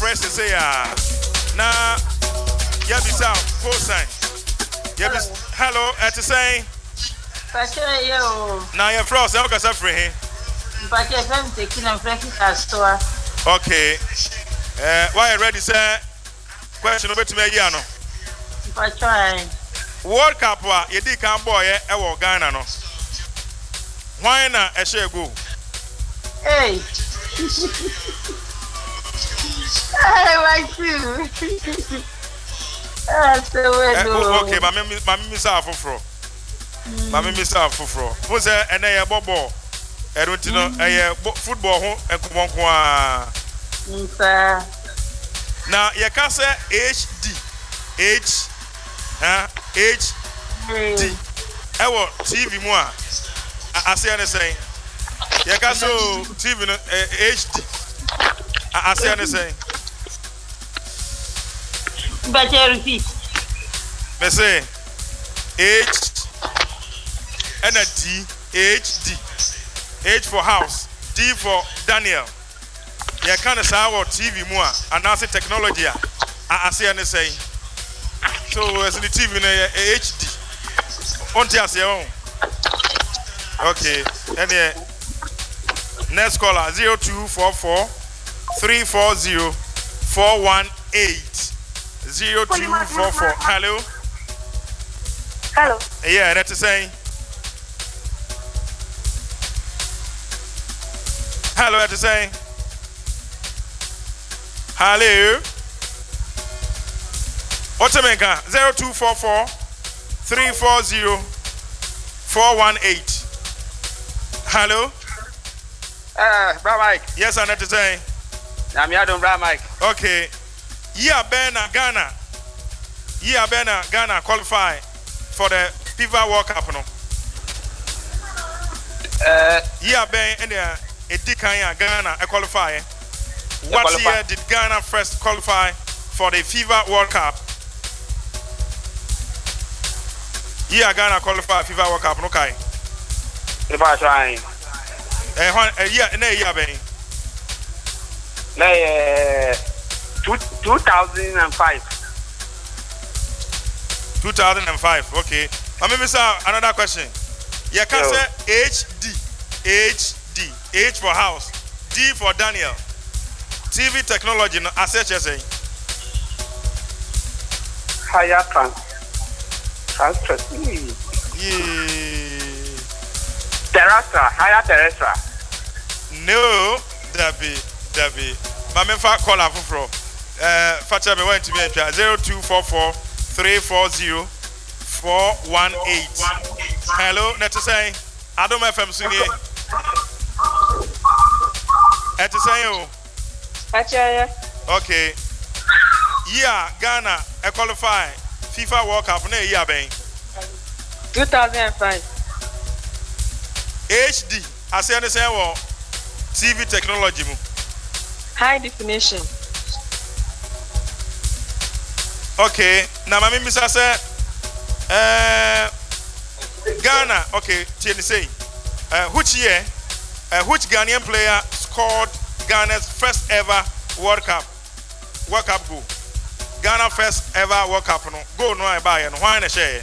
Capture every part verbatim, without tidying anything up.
fresh to say ah. Na yeah be sound full sign. Yeah be hello at the saying. Pache yo. Na your frost e ka free here. Pache fam taking and fresh store. Okay. Eh why you ready sir? Question over to me here no. Pache. World Cup wa ye di kan boy e wo Ghana no. Why na e share go? Hey. Hey, my too. That's the way. Okay, my mimi my mimi sa afofro. My mimi sa afofro. Who say ene ye bobo? E don't know eh football ho enkomon ko a. Nsa. Na ye ka say H D. H eh H D. E wo T V mu a ase ene say. Ye ka so T V no H D. Ase ene say. Better repeat. Me say H and a D H D. H for house, D for Daniel. You can't say our T V more and now say technology. I say and say. So as the T V H D. On to say on. Okay. Any next caller zero two four four three four zero four one eight. Zero two four four. Hello. Hello. Yeah, that's the same. Hello, that's the same. Hello. What's the main car? Zero two four four three four zero four one eight. Hello. Uh, bro Mike. Yes, I'm at the same. I'm here, bro Mike. Okay. Yeah, Bena Ghana. Yeah, Bena Ghana qualify for the FIFA World Cup. No. Uh, yeah, Ben and the Edikanya Ghana qualify. What qualify. year did Ghana first qualify for the FIFA World Cup? Yeah, Ghana qualify FIFA World Cup. Okay. If I try. Eh, yeah, no, yeah, Ben. No, two thousand five. two thousand five, okay. I mean, Mister Another question. You can Yo. say H D. H D. H for house. D for Daniel. T V technology, no, as such as a Higher trans. Transfer. yeah. Terrestrial. Higher terrestrial. No, that be, that be. My main fact call up for uh, Fatcha me went to me zero two four four three four zero four one eight. Hello, net to say, Adam F M singing. At the say, Pache. okay. Yeah, Ghana, I qualify FIFA World Cup, no, yeah, bang. two thousand five. H D, I say, the same, well, T V technology. High definition. Okay, now my mister say, uh, Ghana, okay, T N C, uh, which year, uh, which Ghanaian player scored Ghana's first ever World Cup? World Cup goal. Ghana first ever World Cup, no, go no, I buy, and why not share?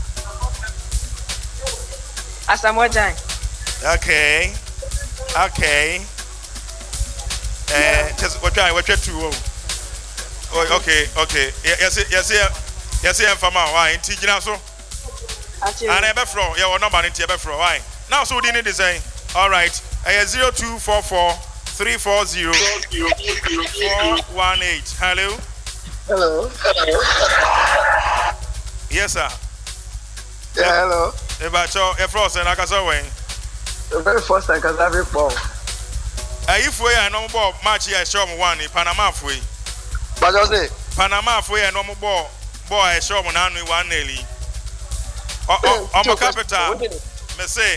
Asamoah Gyan. Okay, okay. Uh, just what try, what try to. Oh, okay, okay. Yes, yes, yes, yes, yes. For my why? In teaching also. And ever flow. Yeah, number in ever flow. Why? Now, so we need to say. All right. I zero two four four three four zero four one eight. Hello. Hello. Hello. Yes, sir. Yeah, hello. About your frost and I can say when. The very first time, because every ball. Uh, if we are no ball match here, show me one in Panama for you. But I say, Panama for you, no more ball. Boy, show me one nearly. Oh, oh, my capital. Me say.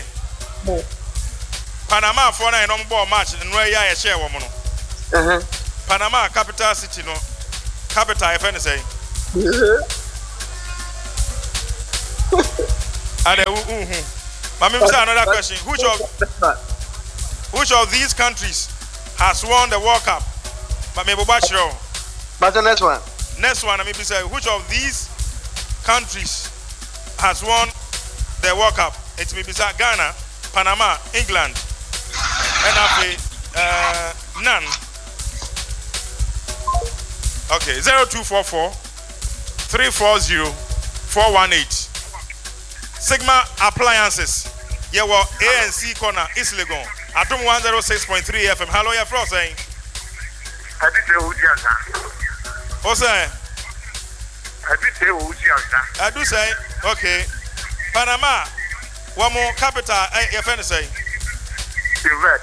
Panama for na no ball match and where ya share woman. uh-huh. Panama capital city no. Capital if any say. And uh But me say another question. Which of which of these countries has won the World Cup? But me bobachiro. But the next one. Next one, let me say, which of these countries has won the World Cup? It may be Ghana, Panama, England, and after uh, none. Okay, zero two four four three four zero four one eight. Sigma Appliances. Yeah, well, A N C corner is Legon. Atom one zero six point three F M. Hello, you're from saying. I did say Ujiasa. What's that? I did say Ujiasa. I do say, okay. Panama, one more capital, eh, your friend say. Silver.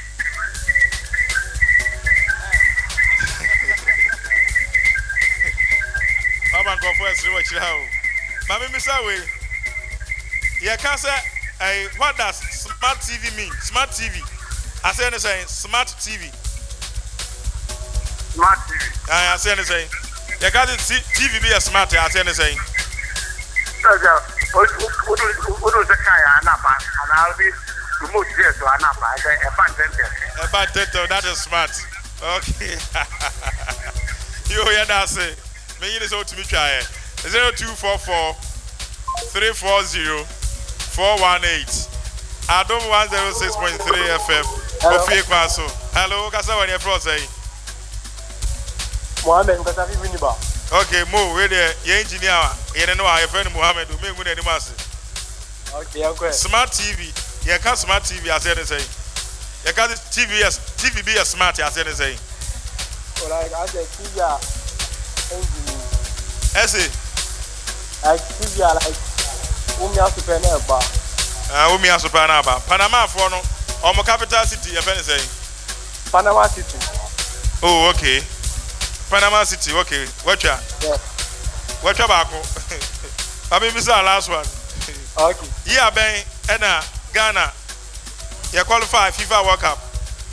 I'm going to go first. What you have? Mammy, Miss Away. Yeah, can't say, eh, what does smart T V mean? Smart T V. I say, I say, smart T V. Smart T V. I say, I say, you got it, T V be a smart, I say, I say. What was the kind of Anapa? And I'll be remote here to Anapa. I say, a fan About that, that is smart. Okay. You hear that say? Me is out to me try. Zero two four four three four zero four one eight. Adam one zero six point three F M. Coffee Kwaso. Hello, Kasa when you're from say. Mohammed, because I've been about. Okay, move with the engineer. You know, I friend Mohammed who make with any master. Okay, okay. Smart T V. You can't smart T V, I said, say. You can't T V, T V be a smart, I said, say. Well, like I said, T V, engine. I say. Like T V, like, Umi has to pay a bar. Ah, Umi has to pay a bar. Panama for no, or my capital city, if anything. Panama City. Oh, okay. Panama City, okay. Watch ya. Yeah. Watch ya back. I mean, this is our last one. Okay. Yeah, Ben, Ena, Ghana. You qualify FIFA World Cup.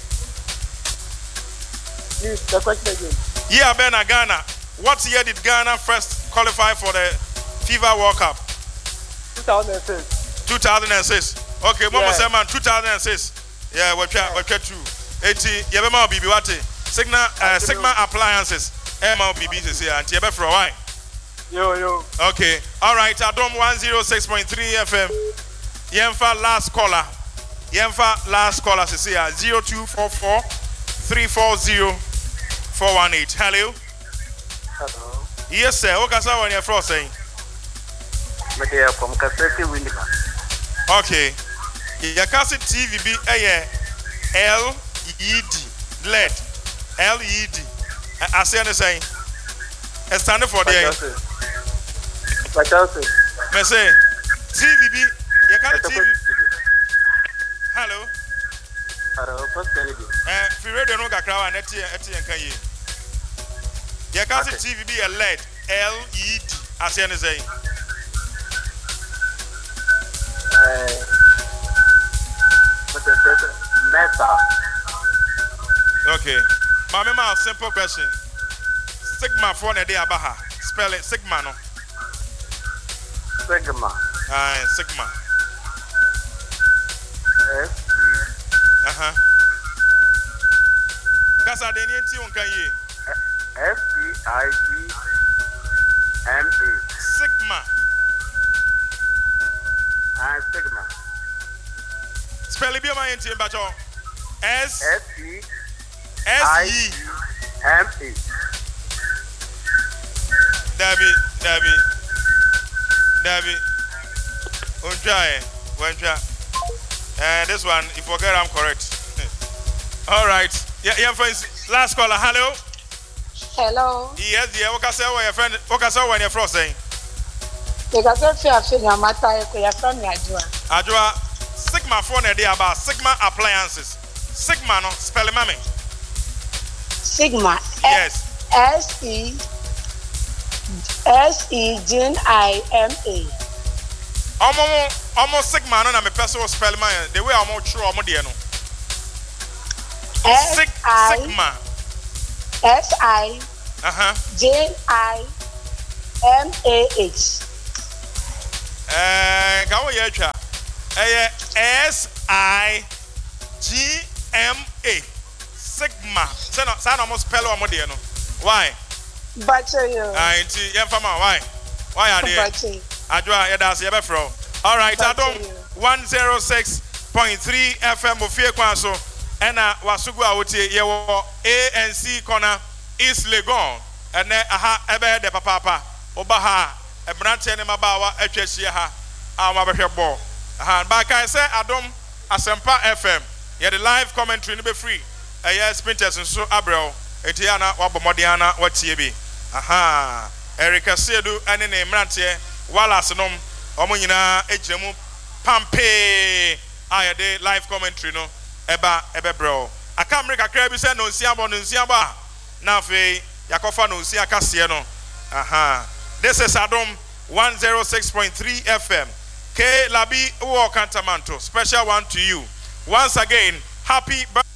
Please, the question again. Yeah, Ben, Ghana. What year did Ghana first qualify for the FIFA World Cup? two thousand six. two thousand six. Okay, Mama Yeah. Seman, two thousand six. Yeah, watch ya, watch ya two. eighty, Yabema Bibi Wate. Sigma, uh, Sigma Appliances. M L B B is here. And Yabba for a while. Yo, yo. Okay. All right. Adom one oh six point three F M. Yemfa last caller. Yemfa last caller is here. zero two four four three four zero four one eight. Hello. Hello. Yes, sir. What can someone here from saying? Media from Cassette Winnipa. Okay. Your cassette T V be a L E D L E D. L E D. I say the same. I stand for the Pachase. me say T V B. You can't T V. Hello. Hello, what's Kennedy? Eh, fi radio no kakra wa neti eti enkan yi. You can't see T V B a L E D. L E D. I say the same. Uh, what's the Meta? Okay. Mama, ma simple question. Sigma for na dey abaha. Spell it Sigma no. Sigma. Ah, Sigma. S Uh-huh. Kasa de ni enti wonkan yi. S P I G M A. Sigma. Ah, Sigma. Spell it be my enti bacho. S S P S I E. G M A. Dabi, Dabi. Dabi. Unja eh. Unja. Uh, this one, if you forget, I'm correct. All right. Yeah, yeah, friends. Last caller. Hello. Hello. Yes, yeah. What can I say? What your friend? What can I say? When your friend saying? Because I feel I feel your matter. You are from Nigeria. Ajua. Sigma phone idea about Sigma Appliances. Sigma no spell it, mommy. Sigma. Yes. S E S E G I M A. Almost, almost Sigma no na me person spell man. The way I'm true, I'm there no. Sig Sigma. S I Uh huh. J I M A H. Eh, can we hear you? Eh, S I G M A. Sigma. Say no, say no, almost spell one more there no. Why? Bache yo. Ah, inti yemfama why? Why are they? Bache. Adwa yeda se yebefro. All right, Bache Adom yo. one oh six point three F M ofie kwan so. Ena wasugu a wotie yewo A N C corner East Legon. Ene aha ebe de papa. Oba ha ebrante ne mabawa atwahie ha. A ma behwe ball. Aha ba kan say Adom Asempa F M. Ye the live commentary no be free. Eye sprinters nso abrel. Eti ana wabomodiana watie bi. Aha. Erika Sedu ene ne mrantie Wallace nom omo nyina ejiremu pampe aye de live commentary no eba ebe bro. Aka America kra bi se no nsia bo no nsia ba. Na fe yakofa no nsia kase no. Aha. This is Adom one oh six point three F M. K Labi Wo Kantamanto. Special one to you. Once again, happy birthday.